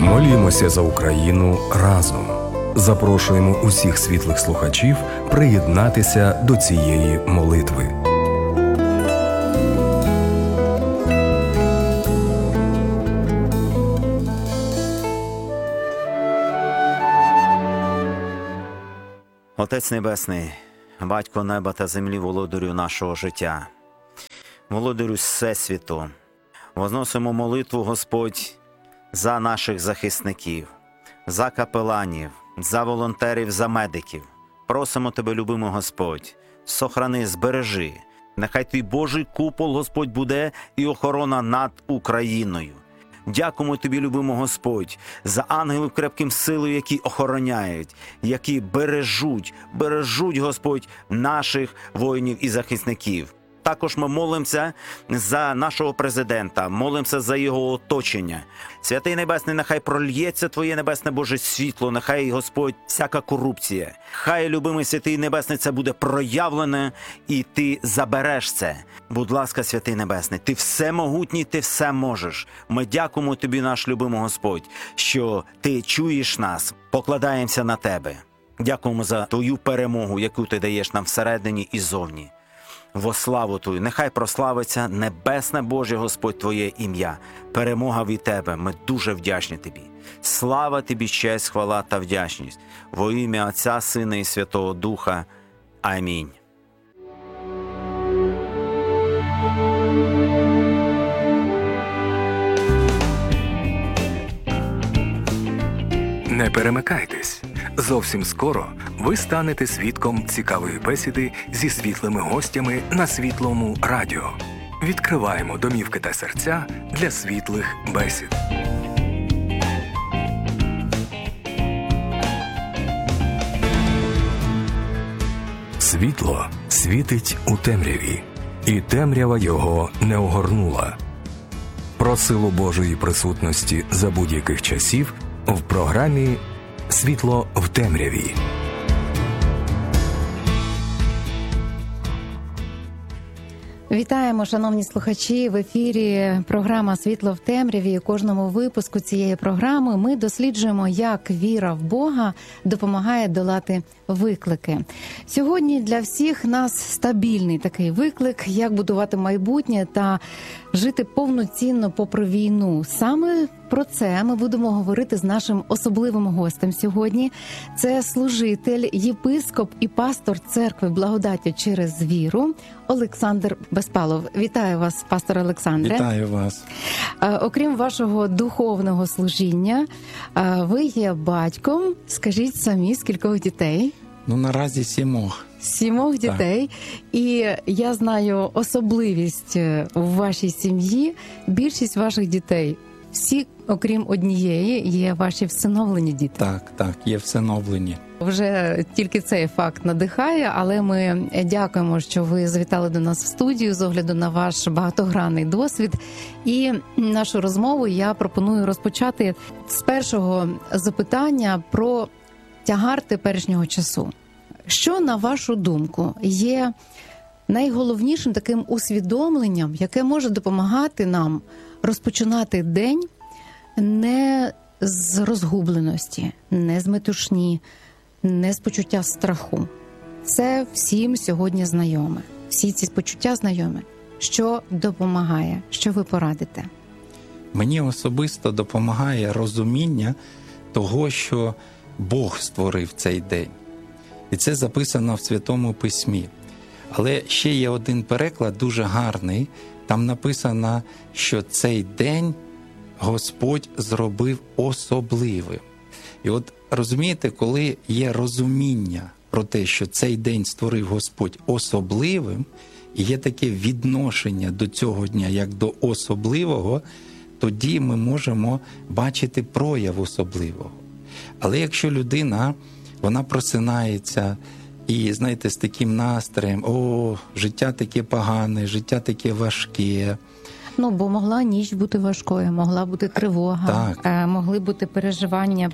Молімося за Україну разом. Запрошуємо усіх світлих слухачів приєднатися до цієї молитви. Отець Небесний, Батько неба та землі, володарю нашого життя, володарю Всесвіту, возносимо молитву, Господь, за наших захисників, за капеланів, за волонтерів, за медиків. Просимо Тебе, любимий Господь, сохрани, збережи. Нехай Твій Божий купол, Господь, буде і охорона над Україною. Дякуємо Тобі, любимий Господь, за ангелів крепким силою, які охороняють, які бережуть, Господь, наших воїнів і захисників. Також ми молимося за нашого президента, молимося за його оточення. Святий Небесний, нехай прольється Твоє Небесне Боже світло, нехай, Господь, всяка корупція. Хай, любимий Святий Небесний, це буде проявлене, і Ти забереш це. Будь ласка, Святий Небесний, Ти всемогутній, Ти все можеш. Ми дякуємо Тобі, наш любимий Господь, що Ти чуєш нас, покладаємося на Тебе. Дякуємо за Твою перемогу, яку Ти даєш нам всередині і зовні. Во славу Твою, нехай прославиться Небесне Боже, Господь, Твоє ім'я. Перемога від Тебе, ми дуже вдячні Тобі. Слава Тобі, честь, хвала та вдячність. Во ім'я Отця, Сина і Святого Духа. Амінь. Не перемикайтесь. Зовсім скоро ви станете свідком цікавої бесіди зі світлими гостями на Світлому радіо. Відкриваємо домівки та серця для світлих бесід. Світло світить у темряві, і темрява його не огорнула. Про силу Божої присутності за будь-яких часів в програмі «Світло в темряві». Вітаємо, шановні слухачі! В ефірі програма «Світло в темряві». У кожному випуску цієї програми ми досліджуємо, як віра в Бога допомагає долати виклики. Сьогодні для всіх нас стабільний такий виклик, як будувати майбутнє та жити повноцінно попри війну. Саме про це ми будемо говорити з нашим особливим гостем сьогодні. Це служитель, єпископ і пастор церкви Благодаті через віру Олександр Безпалов. Вітаю вас, пастор Олександре. Вітаю вас. Окрім вашого духовного служіння, ви є батьком, скажіть самі, з кількох дітей? Наразі 7. 7 дітей. І я знаю особливість в вашій сім'ї. Більшість ваших дітей, всі, окрім однієї, є ваші всиновлені діти. Так, є всиновлені. Вже тільки цей факт надихає, але ми дякуємо, що ви завітали до нас в студію з огляду на ваш багатогранний досвід. І нашу розмову я пропоную розпочати з першого запитання про тягар теперішнього часу. Що, на вашу думку, є найголовнішим таким усвідомленням, яке може допомагати нам розпочинати день не з розгубленості, не з метушні, не з почуття страху? Це всім сьогодні знайоме. Всі ці почуття знайомі. Що допомагає? Що ви порадите? Мені особисто допомагає розуміння того, що Бог створив цей день. І це записано в Святому Письмі. Але ще є один переклад, дуже гарний. Там написано, що цей день Господь зробив особливим. І от розумієте, коли є розуміння про те, що цей день створив Господь особливим, і є таке відношення до цього дня, як до особливого, тоді ми можемо бачити прояв особливого. Але якщо людина, вона просинається і, знаєте, з таким настроєм: життя таке погане, життя таке важке. Бо могла ніч бути важкою, могла бути тривога, могли бути переживання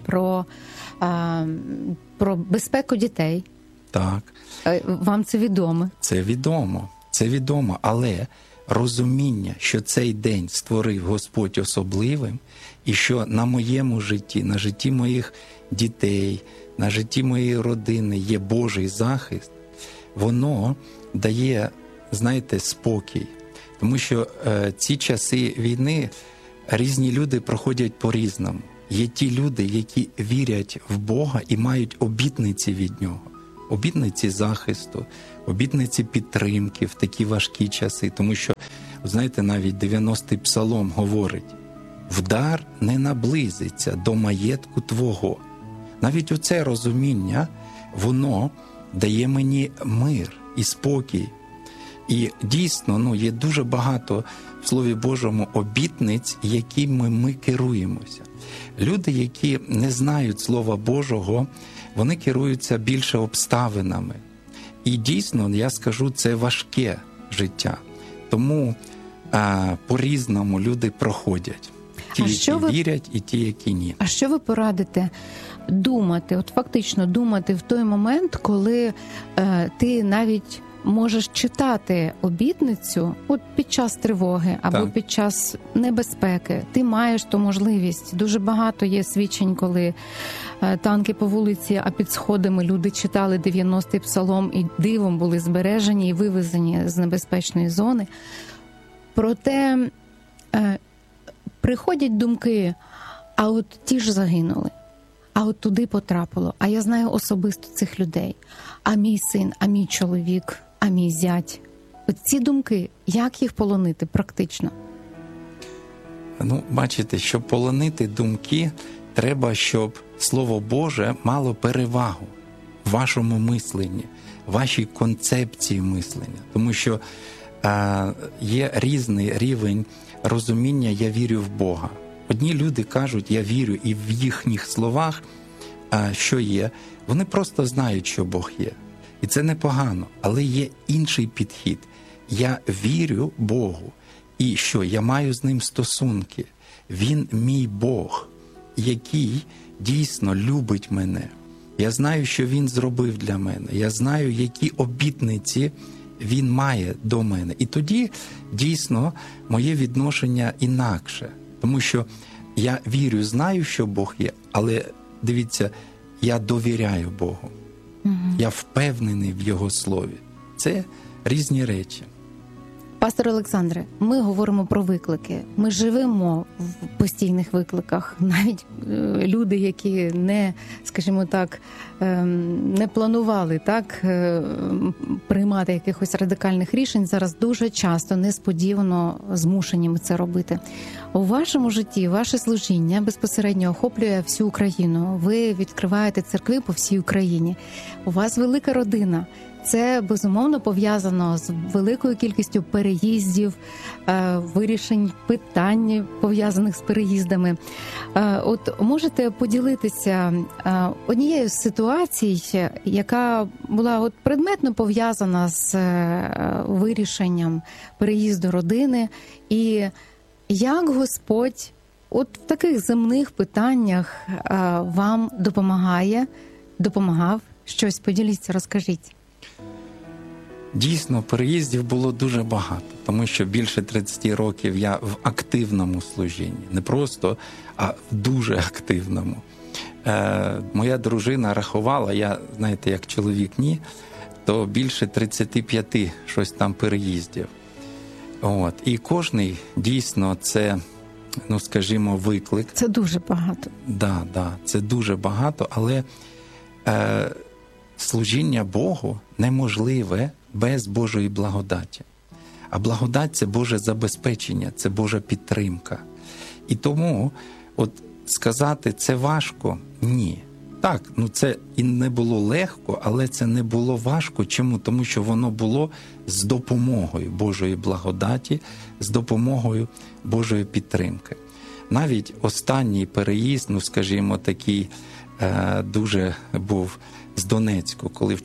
про безпеку дітей. Так. Вам це відомо? Це відомо, але розуміння, що цей день створив Господь особливим, і що на моєму житті, на житті моїх дітей, на житті моєї родини є Божий захист, воно дає, знаєте, спокій. Тому що ці часи війни різні люди проходять по-різному. Є ті люди, які вірять в Бога і мають обітниці від Нього. Обітниці захисту, обітниці підтримки в такі важкі часи. Тому що, знаєте, навіть 90-й псалом говорить: «Вдар не наблизиться до маєтку твого». Навіть оце розуміння, воно дає мені мир і спокій. І дійсно, є дуже багато в Слові Божому обітниць, якими ми керуємося. Люди, які не знають Слова Божого, вони керуються більше обставинами. І дійсно, я скажу, це важке життя. Тому по-різному люди проходять. Ті, які вірять, і ті, які ні. А що ви порадите думати, от фактично думати в той момент, коли ти навіть можеш читати обітницю от під час тривоги або під час небезпеки. Ти маєш ту можливість. Дуже багато є свідчень, коли танки по вулиці, а під сходами люди читали 90-й псалом і дивом були збережені і вивезені з небезпечної зони. Проте приходять думки, а от ті ж загинули, а от туди потрапило, а я знаю особисто цих людей, а мій син, а мій чоловік, а мій зять. От ці думки, як їх полонити практично? Бачите, щоб полонити думки, треба, щоб Слово Боже мало перевагу в вашому мисленні, в вашій концепції мислення. Тому що є різний рівень розуміння «я вірю в Бога». Одні люди кажуть «я вірю», і в їхніх словах, що є, вони просто знають, що Бог є. І це непогано, але є інший підхід. Я вірю Богу, і що я маю з Ним стосунки. Він мій Бог, який дійсно любить мене. Я знаю, що Він зробив для мене. Я знаю, які обітниці Він має до мене. І тоді, дійсно, моє відношення інакше. Тому що я вірю, знаю, що Бог є, але, дивіться, я довіряю Богу. Я впевнений в Його Слові. Це різні речі. Пастор Олександре, ми говоримо про виклики. Ми живемо в постійних викликах. Навіть люди, які не, скажімо так, не планували приймати якихось радикальних рішень, зараз дуже часто несподівано змушені це робити. У вашому житті ваше служіння безпосередньо охоплює всю Україну. Ви відкриваєте церкви по всій Україні. У вас велика родина. Це, безумовно, пов'язано з великою кількістю переїздів, вирішень питань, пов'язаних з переїздами. От можете поділитися однією з ситуацій, яка була предметно пов'язана з вирішенням переїзду родини, і як Господь в таких земних питаннях вам допомагав щось? Поділіться, розкажіть. Дійсно, переїздів було дуже багато, тому що більше 30 років я в активному служінні. Не просто, а в дуже активному. Моя дружина рахувала, я, знаєте, як чоловік ні, то більше 35 щось там переїздів. І кожний, дійсно, це, скажімо, виклик. Це дуже багато. Да, це дуже багато, але служіння Богу неможливе без Божої благодаті. А благодать – це Боже забезпечення, це Божа підтримка. І тому сказати «це важко» – ні. Так, це і не було легко, але це не було важко. Чому? Тому що воно було з допомогою Божої благодаті, з допомогою Божої підтримки. Навіть останній переїзд, скажімо, такий дуже був з Донецьку, коли в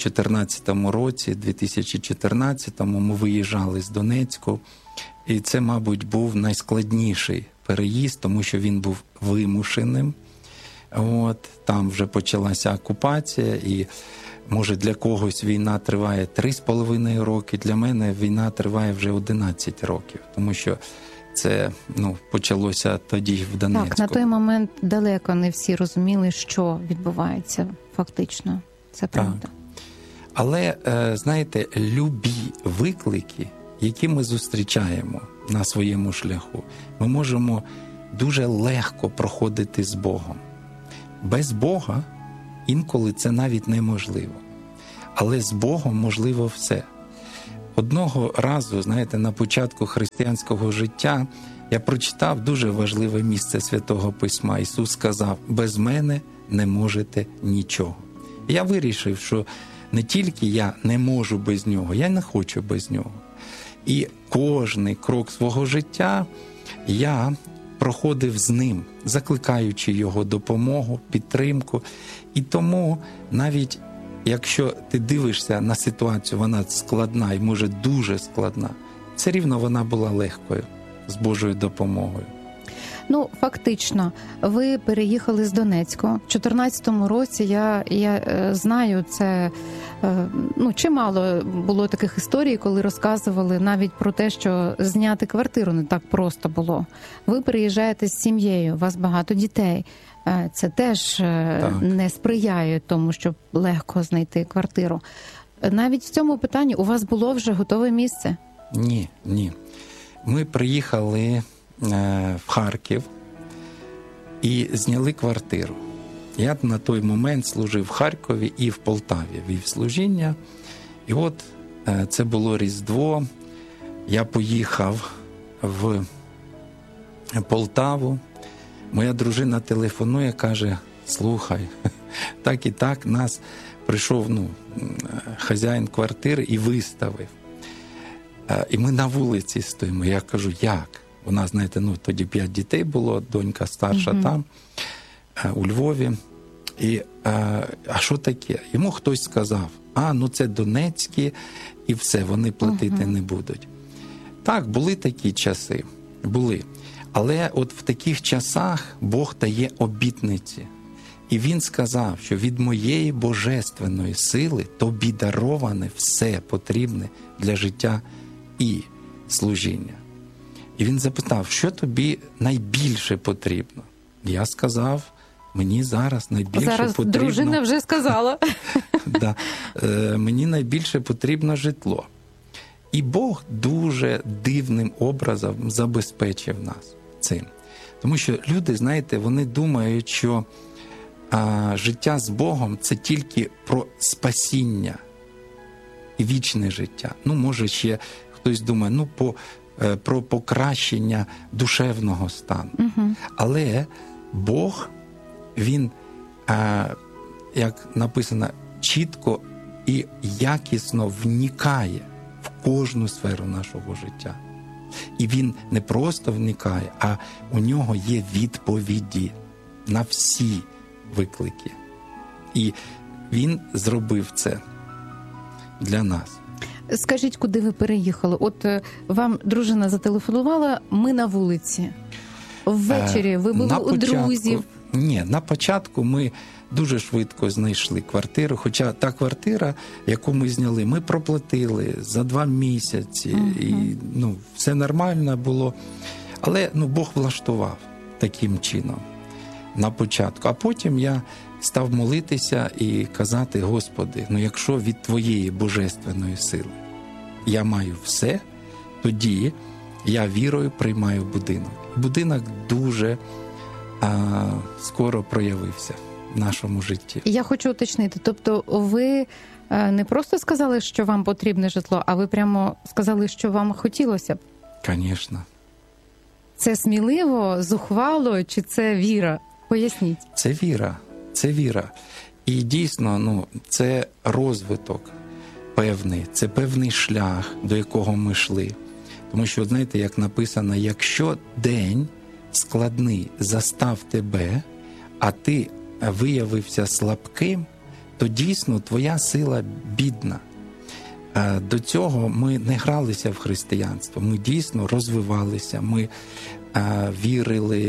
2014 ми виїжджали з Донецьку, і це, мабуть, був найскладніший переїзд, тому що він був вимушеним. Там вже почалася окупація, і може для когось війна триває 3,5 роки, для мене війна триває вже 11 років, тому що це почалося тоді в Донецьку. Так, на той момент далеко не всі розуміли, що відбувається фактично. Це правда. Так. Але, знаєте, любі виклики, які ми зустрічаємо на своєму шляху, ми можемо дуже легко проходити з Богом. Без Бога інколи це навіть неможливо. Але з Богом можливо все. Одного разу, знаєте, на початку християнського життя я прочитав дуже важливе місце Святого Письма. Ісус сказав: «Без мене не можете нічого». І я вирішив, що не тільки я не можу без Нього, я не хочу без Нього. І кожний крок свого життя я проходив з Ним, закликаючи Його допомогу, підтримку. І тому навіть якщо ти дивишся на ситуацію, вона складна і, може, дуже складна, все рівно вона була легкою з Божою допомогою. Фактично, ви переїхали з Донецьку. В 2014 році, я знаю, це чимало було таких історій, коли розказували навіть про те, що зняти квартиру не так просто було. Ви переїжджаєте з сім'єю, у вас багато дітей. Це теж не сприяє тому, щоб легко знайти квартиру. Навіть в цьому питанні у вас було вже готове місце? Ні. Ми приїхали в Харків і зняли квартиру. Я на той момент служив в Харкові і в Полтаві, вів служіння. І це було Різдво. Я поїхав в Полтаву. Моя дружина телефонує, каже: «Слухай, так і так нас прийшов хазяїн квартири і виставив. І ми на вулиці стоїмо». Я кажу: «Як?» У нас, знаєте, тоді 5 дітей було, донька старша там, у Львові. І, а що таке? Йому хтось сказав: це Донецькі, і все, вони платити не будуть. Так, були такі часи, були. Але в таких часах Бог дає обітниці. І Він сказав, що від моєї божественної сили тобі дароване все потрібне для життя і служіння. І Він запитав: що тобі найбільше потрібно? Я сказав: мені зараз найбільше потрібно... Зараз дружина вже сказала. Да. Мені найбільше потрібно житло. І Бог дуже дивним образом забезпечив нас цим. Тому що люди, знаєте, вони думають, що життя з Богом – це тільки про спасіння і вічне життя. Може, ще хтось думає, про покращення душевного стану. Але Бог, Він, як написано, чітко і якісно вникає в кожну сферу нашого життя. І Він не просто вникає, а у Нього є відповіді на всі виклики. І Він зробив це для нас. Скажіть, куди ви переїхали? Вам дружина зателефонувала: ми на вулиці. Ввечері ви були у друзів? Ні, на початку ми дуже швидко знайшли квартиру, хоча та квартира, яку ми зняли, ми проплатили за 2 місяці, і все нормально було. Але Бог влаштував таким чином на початку. А потім я став молитися і казати: Господи, якщо від Твоєї божественної сили я маю все, тоді я вірою приймаю будинок. Будинок дуже скоро проявився в нашому житті. Я хочу уточнити, тобто ви не просто сказали, що вам потрібне житло, а ви прямо сказали, що вам хотілося б? Звісно. Це сміливо, зухвало, чи це віра? Поясніть. Це віра. Це віра. І дійсно, це розвиток певний, це певний шлях, до якого ми йшли. Тому що, знаєте, як написано: якщо день складний застав тебе, а ти виявився слабким, то дійсно твоя сила бідна. До цього ми не гралися в християнство, ми дійсно розвивалися, ми вірили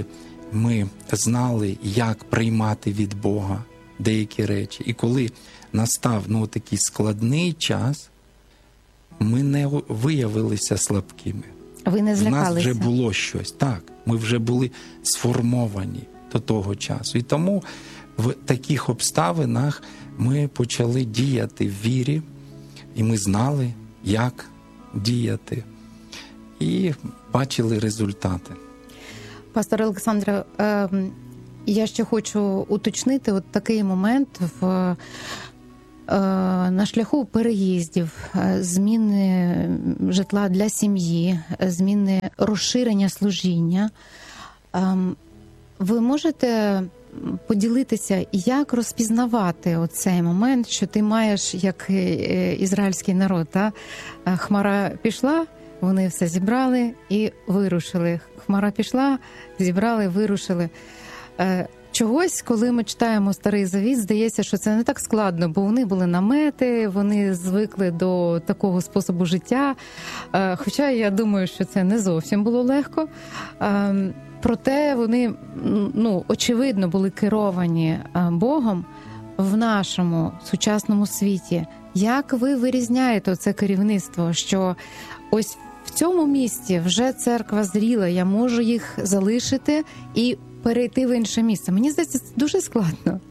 ми знали, як приймати від Бога деякі речі. І коли настав такий складний час, ми не виявилися слабкими. Ви не В злякалися? нас вже було щось. Так, ми вже були сформовані до того часу. І тому в таких обставинах ми почали діяти в вірі, і ми знали, як діяти, і бачили результати. Пастор Олександре, я ще хочу уточнити от такий момент на шляху переїздів, зміни житла для сім'ї, зміни розширення служіння. Ви можете поділитися, як розпізнавати оцей момент, що ти маєш, як ізраїльський народ, хмара пішла, вони все зібрали і вирушили. Хмара пішла, зібрали, вирушили. Чогось, коли ми читаємо Старий Завіт, здається, що це не так складно, бо вони були намети, вони звикли до такого способу життя. Хоча я думаю, що це не зовсім було легко. Проте вони, очевидно, були керовані Богом в нашому сучасному світі. Як ви вирізняєте це керівництво, що ось в цьому місті вже церква зріла, я можу їх залишити і перейти в інше місце? Мені здається, це дуже складно.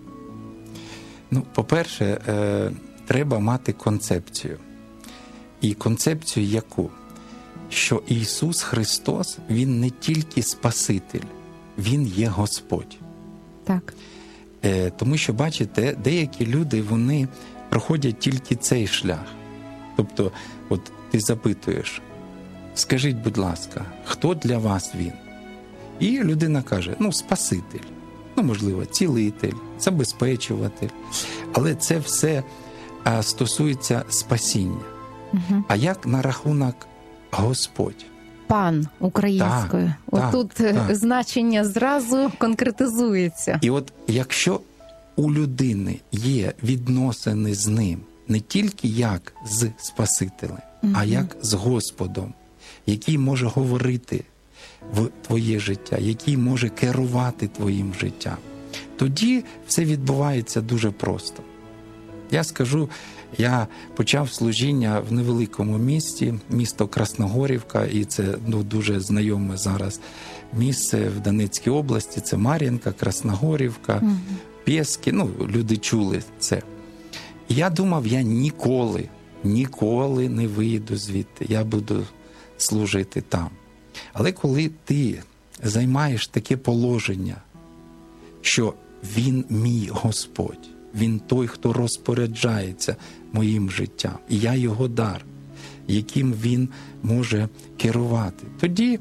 По-перше, треба мати концепцію. І концепцію яку? Що Ісус Христос, Він не тільки Спаситель, Він є Господь. Так. Тому що, бачите, деякі люди, вони проходять тільки цей шлях. Тобто, от ти запитуєш, скажіть, будь ласка, хто для вас Він? І людина каже, Спаситель, можливо, цілитель, забезпечуватель. Але це все стосується спасіння. Угу. А як на рахунок Господь? Пан українською. Отут так. Значення зразу конкретизується. І от якщо у людини є відносини з ним не тільки як з Спасителем, а як з Господом, який може говорити в твоє життя, який може керувати твоїм життям, тоді все відбувається дуже просто. Я скажу, я почав служіння в невеликому місті, місто Красногорівка, і це дуже знайоме зараз місце в Донецькій області, це Мар'їнка, Красногорівка, Пєски, люди чули це. І я думав, я ніколи не виїду звідти, я буду служити там. Але коли ти займаєш таке положення, що Він мій Господь, Він той, хто розпоряджається моїм життям, і я Його дар, яким Він може керувати. Тоді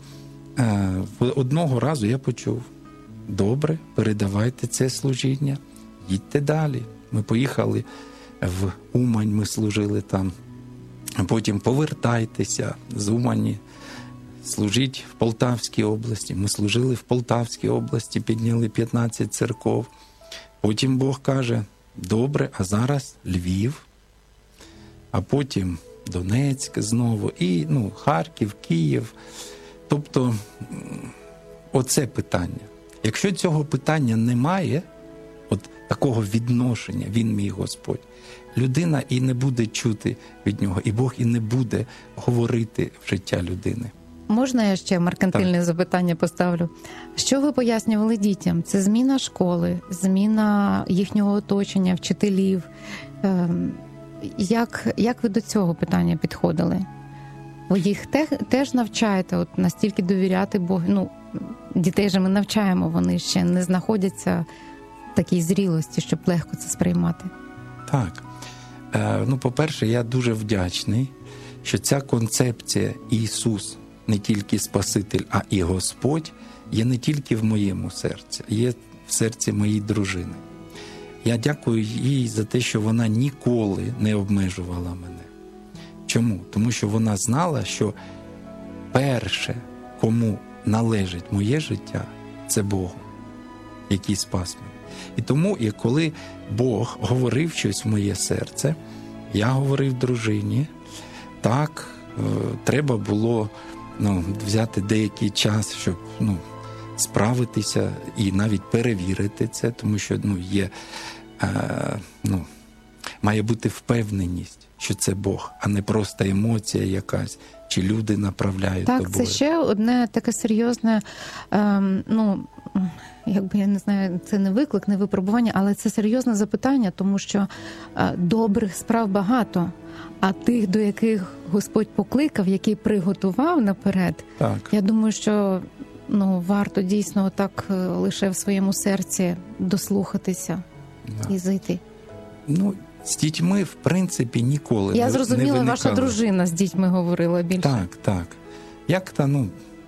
одного разу я почув, добре, передавайте це служіння, їдьте далі. Ми поїхали в Умань, ми служили там, потім повертайтеся з Умані, служіть в Полтавській області. Ми служили в Полтавській області, підняли 15 церков. Потім Бог каже, добре, а зараз Львів, а потім Донецьк знову, і Харків, Київ. Тобто, оце питання. Якщо цього питання немає, от такого відношення, Він мій Господь, людина і не буде чути від Нього, і Бог і не буде говорити в життя людини. Можна я ще меркантильне запитання поставлю? Що ви пояснювали дітям? Це зміна школи, зміна їхнього оточення, вчителів. Як ви до цього питання підходили? Ви їх теж навчаєте настільки довіряти Богу? Дітей же ми навчаємо, вони ще не знаходяться в такій зрілості, щоб легко це сприймати. Так. По-перше, я дуже вдячний, що ця концепція Ісус не тільки Спаситель, а і Господь є не тільки в моєму серці, є в серці моєї дружини. Я дякую їй за те, що вона ніколи не обмежувала мене. Чому? Тому що вона знала, що перше, кому належить моє життя, це Богу, який спас мене. І тому, коли Бог говорив щось в моє серце, я говорив дружині, так, треба було взяти деякий час, щоб справитися і навіть перевірити це, тому що є, має бути впевненість, що це Бог, а не просто емоція якась, чи люди направляють Так, тобою. це ще одне таке серйозне, якби я не знаю, це не виклик, не випробування, але це серйозне запитання, тому що добрих справ багато, а тих, до яких Господь покликав, які приготував наперед, Так. я думаю, що варто дійсно так лише в своєму серці дослухатися Да. і зайти. З дітьми, в принципі, ніколи Я не зрозуміла, виникало. ваша дружина з дітьми говорила більше. Так. Як-то,